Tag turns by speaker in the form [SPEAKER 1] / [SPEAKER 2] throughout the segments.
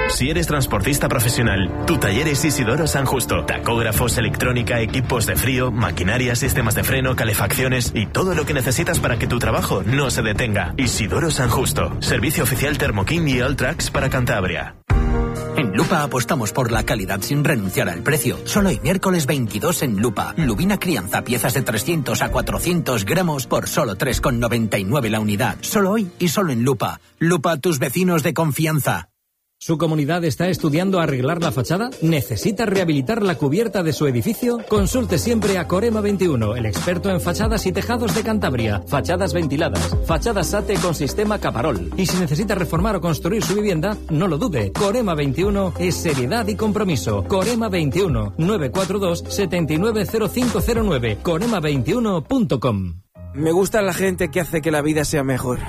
[SPEAKER 1] Si eres transportista profesional, tu taller es Isidoro San Justo. Tacógrafos, electrónica, equipos de frío, maquinaria, sistemas de freno, calefacciones y todo lo que necesitas para que tu trabajo no se detenga. Isidoro San Justo. Servicio oficial Thermoking y Alltrax para Cantabria.
[SPEAKER 2] En Lupa apostamos por la calidad sin renunciar al precio. Solo hoy miércoles 22 en Lupa. Lubina crianza, piezas de 300 a 400 gramos por solo 3,99 la unidad. Solo hoy y solo en Lupa. Lupa, tus vecinos de confianza.
[SPEAKER 3] ¿Su comunidad está estudiando arreglar la fachada? ¿Necesita rehabilitar la cubierta de su edificio? Consulte siempre a Corema 21, el experto en fachadas y tejados de Cantabria. Fachadas ventiladas, fachadas SATE con sistema Caparol. Y si necesita reformar o construir su vivienda, no lo dude. Corema 21 es seriedad y compromiso. Corema 21, 942 790509. Corema21.com.
[SPEAKER 4] Me gusta la gente que hace que la vida sea mejor.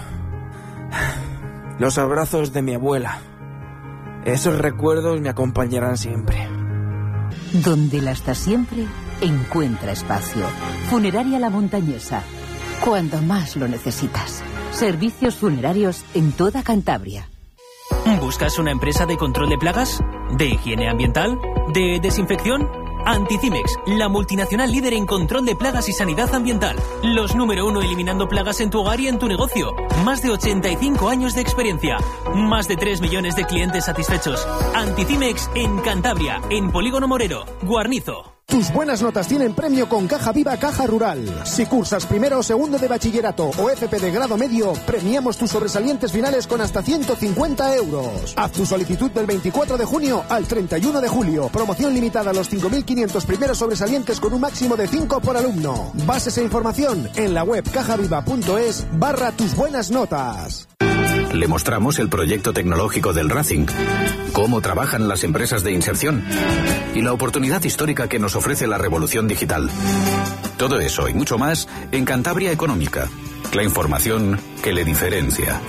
[SPEAKER 4] Los abrazos de mi abuela. Esos recuerdos me acompañarán siempre.
[SPEAKER 5] Donde la está siempre, encuentra espacio. Funeraria La Montañesa. Cuando más lo necesitas. Servicios funerarios en toda Cantabria.
[SPEAKER 6] ¿Buscas una empresa de control de plagas? ¿De higiene ambiental? ¿De desinfección? Anticimex, la multinacional líder en control de plagas y sanidad ambiental. Los número 1 eliminando plagas en tu hogar y en tu negocio. Más de 85 años de experiencia. Más de 3 millones de clientes satisfechos. Anticimex en Cantabria, en Polígono Morero, Guarnizo.
[SPEAKER 7] Tus buenas notas tienen premio con Caja Viva Caja Rural. Si cursas primero o segundo de bachillerato o FP de grado medio, premiamos tus sobresalientes finales con hasta 150 euros. Haz tu solicitud del 24 de junio al 31 de julio. Promoción limitada a los 5.500 primeros sobresalientes con un máximo de 5 por alumno. Bases e información en la web cajaviva.es/tus buenas notas.
[SPEAKER 8] Le mostramos el proyecto tecnológico del Racing, cómo trabajan las empresas de inserción y la oportunidad histórica que nos ofrece la revolución digital. Todo eso y mucho más en Cantabria Económica, la información que le diferencia.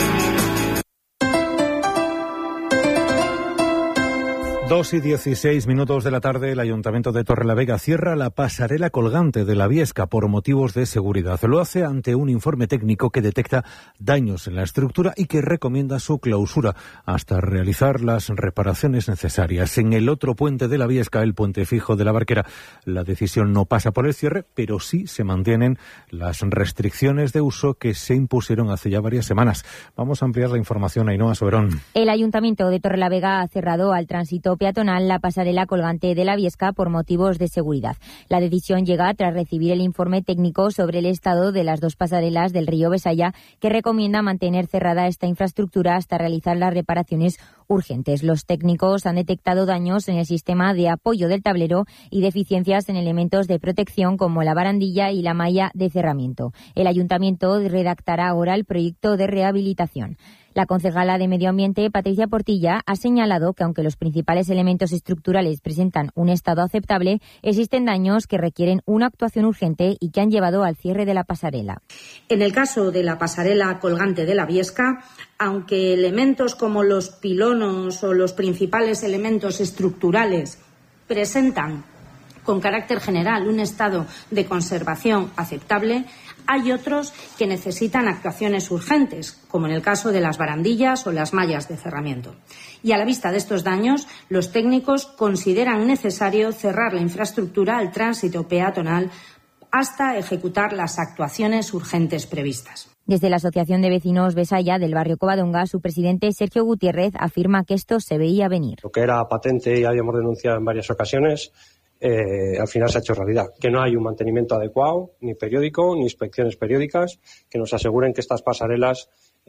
[SPEAKER 9] 2:16 de la tarde, el Ayuntamiento de Torrelavega cierra la pasarela colgante de la Viesca por motivos de seguridad. Lo hace ante un informe técnico que detecta daños en la estructura y que recomienda su clausura hasta realizar las reparaciones necesarias. En el otro puente de la Viesca, el puente fijo de la Barquera, la decisión no pasa por el cierre, pero sí se mantienen las restricciones de uso que se impusieron hace ya varias semanas. Vamos a ampliar la información a Ainhoa Soberón.
[SPEAKER 10] El Ayuntamiento de Torrelavega ha cerrado al tránsito peatonal la pasarela colgante de la Viesca por motivos de seguridad. La decisión llega tras recibir el informe técnico sobre el estado de las dos pasarelas del río Besaya, que recomienda mantener cerrada esta infraestructura hasta realizar las reparaciones urgentes. Los técnicos han detectado daños en el sistema de apoyo del tablero y deficiencias en elementos de protección como la barandilla y la malla de cerramiento. El Ayuntamiento redactará ahora el proyecto de rehabilitación. La concejala de Medio Ambiente, Patricia Portilla, ha señalado que aunque los principales elementos estructurales presentan un estado aceptable, existen daños que requieren una actuación urgente y que han llevado al cierre de la pasarela.
[SPEAKER 11] En el caso de la pasarela colgante de la Viesca, aunque elementos como los pilonos o los principales elementos estructurales presentan con carácter general un estado de conservación aceptable, hay otros que necesitan actuaciones urgentes, como en el caso de las barandillas o las mallas de cerramiento. Y a la vista de estos daños, los técnicos consideran necesario cerrar la infraestructura al tránsito peatonal hasta ejecutar las actuaciones urgentes previstas.
[SPEAKER 10] Desde la Asociación de Vecinos Besaya del barrio Covadonga, su presidente Sergio Gutiérrez afirma que esto se veía venir.
[SPEAKER 12] Lo que era patente y habíamos denunciado en varias ocasiones, al final se ha hecho realidad. Que no hay un mantenimiento adecuado, ni periódico, ni inspecciones periódicas que nos aseguren que estas pasarelas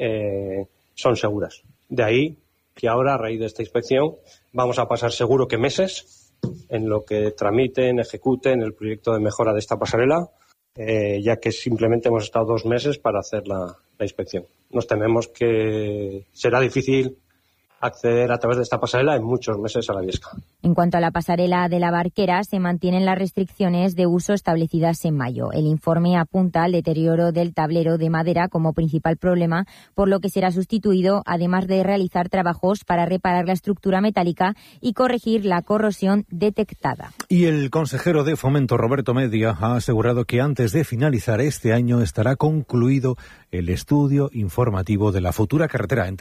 [SPEAKER 12] son seguras. De ahí que ahora, a raíz de esta inspección, vamos a pasar seguro que meses en lo que tramiten, ejecuten el proyecto de mejora de esta pasarela, ya que simplemente hemos estado 2 meses para hacer la inspección. Nos tememos que será difícil acceder a través de esta pasarela en muchos meses a la Viesca.
[SPEAKER 10] En cuanto a la pasarela de la Barquera, se mantienen las restricciones de uso establecidas en mayo. El informe apunta al deterioro del tablero de madera como principal problema, por lo que será sustituido, además de realizar trabajos para reparar la estructura metálica y corregir la corrosión detectada.
[SPEAKER 9] Y el consejero de Fomento, Roberto Media, ha asegurado que antes de finalizar este año estará concluido el estudio informativo de la futura carretera entre